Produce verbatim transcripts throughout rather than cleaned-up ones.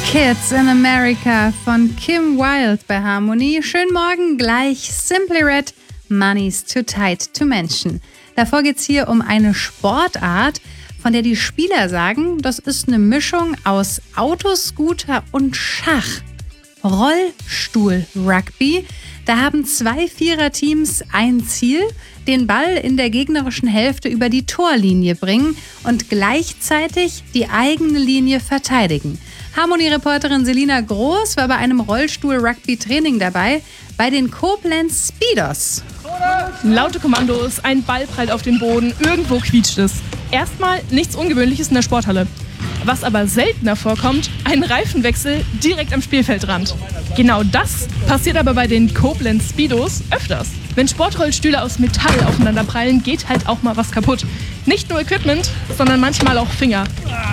Kids in America von Kim Wilde bei Harmony. Schönen Morgen, gleich Simply Red, Money's Too Tight to Mention. Davor geht es hier um eine Sportart, von der die Spieler sagen, das ist eine Mischung aus Autoscooter und Schach. Rollstuhl-Rugby. Da haben zwei Viererteams ein Ziel, den Ball in der gegnerischen Hälfte über die Torlinie bringen und gleichzeitig die eigene Linie verteidigen. Harmony-Reporterin Selina Groß war bei einem Rollstuhl-Rugby-Training dabei, bei den Koblenz Speedos. Laute Kommandos, ein Ball prallt auf den Boden, irgendwo quietscht es. Erstmal nichts Ungewöhnliches in der Sporthalle. Was aber seltener vorkommt, ein Reifenwechsel direkt am Spielfeldrand. Genau das passiert aber bei den Koblenz Speedos öfters. Wenn Sportrollstühle aus Metall aufeinander prallen, geht halt auch mal was kaputt. Nicht nur Equipment, sondern manchmal auch Finger.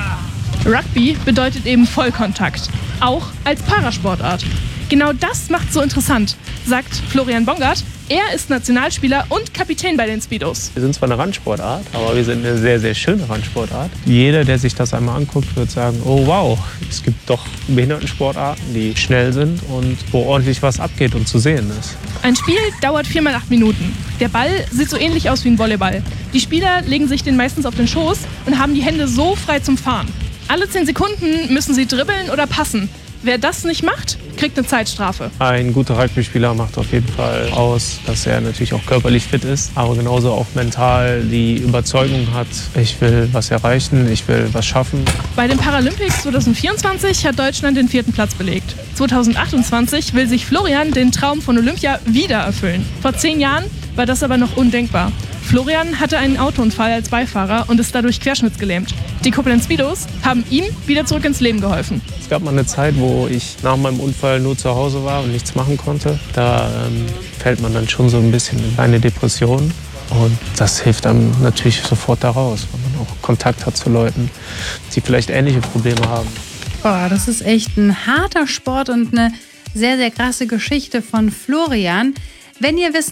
Rugby bedeutet eben Vollkontakt, auch als Parasportart. Genau das macht so interessant, sagt Florian Bongard. Er ist Nationalspieler und Kapitän bei den Speedos. Wir sind zwar eine Randsportart, aber wir sind eine sehr, sehr schöne Randsportart. Jeder, der sich das einmal anguckt, wird sagen, oh wow, es gibt doch Behindertensportarten, die schnell sind und wo ordentlich was abgeht und zu sehen ist. Ein Spiel dauert vier mal acht Minuten. Der Ball sieht so ähnlich aus wie ein Volleyball. Die Spieler legen sich den meistens auf den Schoß und haben die Hände so frei zum Fahren. Alle zehn Sekunden müssen sie dribbeln oder passen. Wer das nicht macht, kriegt eine Zeitstrafe. Ein guter Rugby-Spieler macht auf jeden Fall aus, dass er natürlich auch körperlich fit ist, aber genauso auch mental die Überzeugung hat, ich will was erreichen, ich will was schaffen. Bei den Paralympics zwanzig vierundzwanzig hat Deutschland den vierten Platz belegt. zwanzig achtundzwanzig will sich Florian den Traum von Olympia wieder erfüllen. Vor zehn Jahren war das aber noch undenkbar. Florian hatte einen Autounfall als Beifahrer und ist dadurch querschnittsgelähmt. Die Koblenz Speedos haben ihm wieder zurück ins Leben geholfen. Es gab mal eine Zeit, wo ich nach meinem Unfall nur zu Hause war und nichts machen konnte. Da ähm, fällt man dann schon so ein bisschen in eine Depression. Und das hilft einem natürlich sofort da raus, weil man auch Kontakt hat zu Leuten, die vielleicht ähnliche Probleme haben. Boah, das ist echt ein harter Sport und eine sehr, sehr krasse Geschichte von Florian. Wenn ihr wisst,